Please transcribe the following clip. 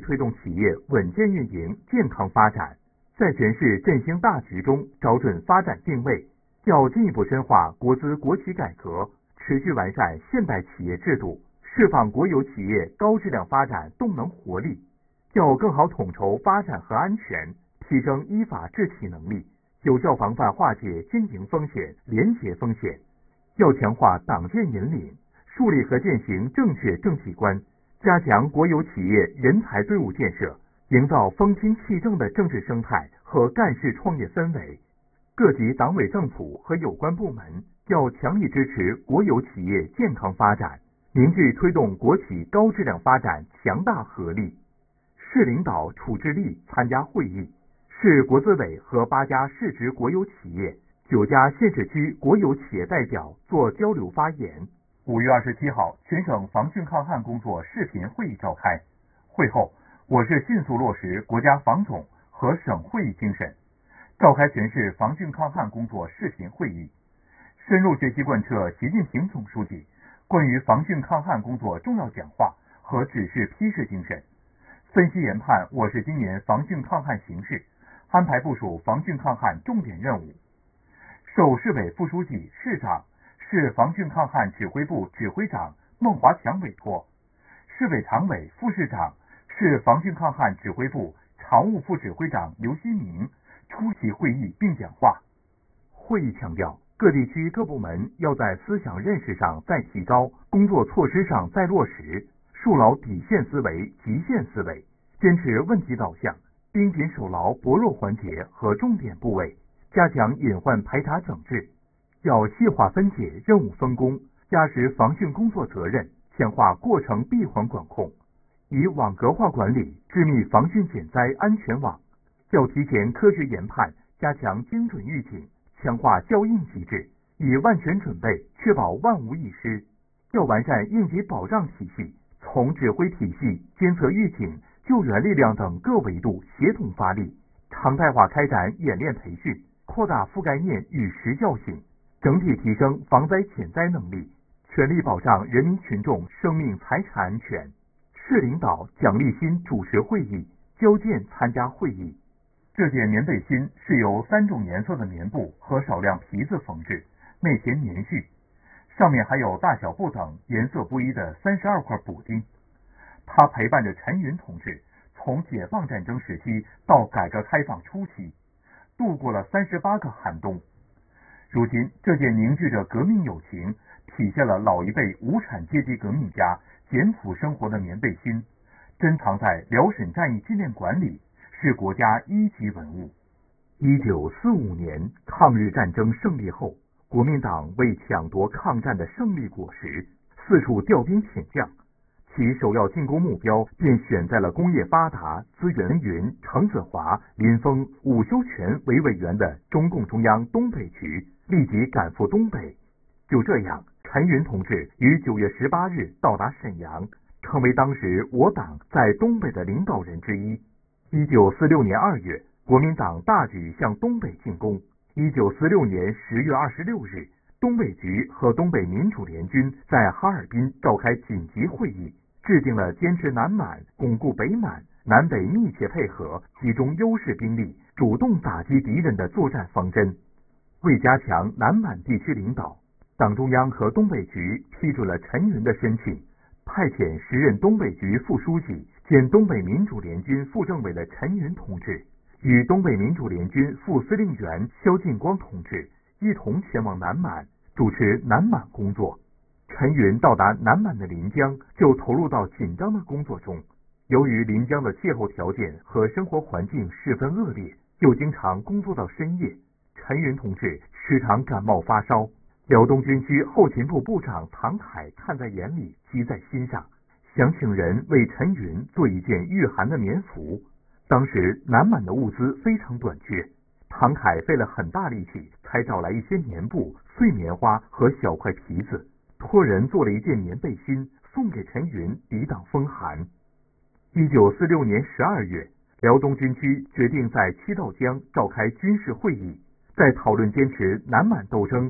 推动企业稳健运营、健康发展，在全市振兴大局中找准发展定位，要进一步深化国资国企改革，持续完善现代企业制度，释放国有企业高质量发展动能活力，要更好统筹发展和安全，提升依法治企能力，有效防范化解经营风险、廉洁风险。要强化党建引领，树立和践行正确政企观，加强国有企业人才队伍建设，营造风清气正的政治生态和干事创业氛围。各级党委政府和有关部门要强力支持国有企业健康发展，凝聚推动国企高质量发展强大合力。市领导处置力参加会议，市国资委和8家市直国有企业、9家县市区国有企业代表做交流发言。5月27号，全省防汛抗旱工作视频会议召开。会后，我市迅速落实国家防总和省会议精神，召开全市防汛抗旱工作视频会议，深入学习贯彻习近平总书记关于防汛抗旱工作重要讲话和指示批示精神，分析研判我市今年防汛抗旱形势，安排部署防汛抗旱重点任务。受市委副书记、市长、市防汛抗旱指挥部指挥长孟华强委托，市委常委、副市长、市防汛抗旱指挥部常务副指挥长刘希明出席会议并讲话。会议强调，各地区各部门要在思想认识上再提高，工作措施上再落实，树牢底线思维、极限思维，坚持问题导向，盯紧守牢薄弱环节和重点部位，加强隐患排查整治，要细化分解任务分工，压实防汛工作责任，强化过程闭环管控，以网格化管理致密防汛减灾安全网。要提前科学研判，加强精准预警，强化效应机制，以万全准备确保万无一失。要完善应急保障体系，从指挥体系、监测预警、救援力量等各维度协同发力，常态化开展演练培训，扩大覆盖面与时效性，整体提升防灾减灾能力，全力保障人民群众生命财产安全。市领导蒋立新主持会议，交建参加会议。这件棉背心是由3种颜色的棉布和少量皮子缝制，内填棉絮，上面还有大小不等、颜色不一的32块补丁。它陪伴着陈云同志从解放战争时期到改革开放初期，度过了38个寒冬。如今，这件凝聚着革命友情，体现了老一辈无产阶级革命家简朴生活的棉背心，珍藏在辽沈战役纪念馆里，是国家1级文物。1945年抗日战争胜利后，国民党为抢夺抗战的胜利果实，四处调兵遣将，其首要进攻目标便选在了工业发达、资源匀、程子华、林峰、伍修权为委员的中共中央东北局，立即赶赴东北。就这样，陈云同志于9月18日到达沈阳，成为当时我党在东北的领导人之一。1946年2月，国民党大举向东北进攻。1946年10月26日，东北局和东北民主联军在哈尔滨召开紧急会议，制定了坚持南满、巩固北满、南北密切配合、集中优势兵力、主动打击敌人的作战方针。为加强南满地区领导，党中央和东北局批准了陈云的申请，派遣时任东北局副书记兼东北民主联军副政委的陈云同志，与东北民主联军副司令员肖劲光同志一同前往南满，主持南满工作。陈云到达南满的临江，就投入到紧张的工作中。由于临江的气候条件和生活环境十分恶劣，又经常工作到深夜，陈云同志时常感冒发烧。辽东军区后勤部部长唐凯看在眼里，急在心上，想请人为陈云做一件御寒的棉服。当时南满的物资非常短缺，唐凯费了很大力气才找来一些棉布、碎棉花和小块皮子，托人做了一件棉背心送给陈云抵挡风寒。1946年12月，辽东军区决定在七道江召开军事会议，在讨论坚持南满斗争